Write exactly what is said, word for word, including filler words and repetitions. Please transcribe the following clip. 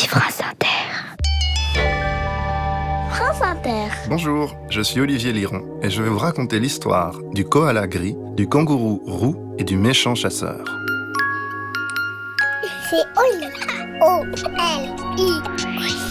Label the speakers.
Speaker 1: France Inter. France Inter.
Speaker 2: Bonjour, je suis Olivier Liron et je vais vous raconter l'histoire du koala gris, du kangourou roux et du méchant chasseur.
Speaker 1: C'est Oli. O L I.